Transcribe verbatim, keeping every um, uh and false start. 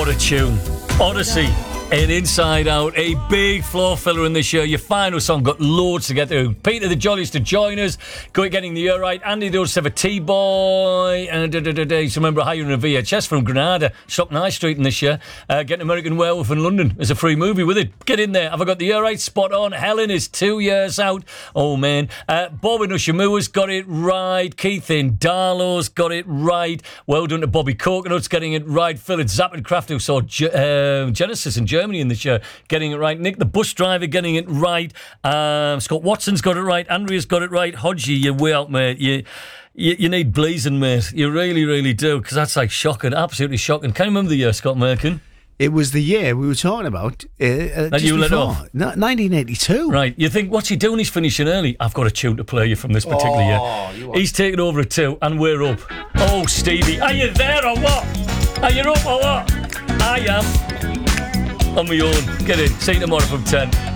What a tune. Odyssey and Inside Out, a big floor filler in this year. Your final song, got loads to get through. Peter the Jolliest to join us, go getting the year right. Andy does have a T-Boy, and da, da, da, da. So remember hiring a V H S from Granada, shop High Street in this year. Uh, getting American Werewolf in London. There's a free movie with it. Get in there. Have I got the year right? Spot on. Helen is two years out. Oh man. Uh, Bob in Ushamua's got it right. Keith in Darlow's got it right. Well done to Bobby Coconut's getting it right. Philip Zappencraft, who saw Ge- uh, Genesis in Germany in this year, getting it right. Nick the bus driver getting it right. Um, Scott Watson's got it right. Andrea's got it right. Hodgie, you're way out, mate. You, you, you need blazing, mate. You really, really do, because that's like shocking, absolutely shocking. Can you remember the year, Scott Merkin? It was the year we were talking about. Uh, uh, that you let off? No, nineteen eighty-two. Right. You think, what's he doing? He's finishing early. I've got a tune to play you from this particular oh, year. He's taking over at two, and we're up. Oh, Stevie, are you there or what? Are you up or what? I am. On my own. Get in. See you tomorrow from ten.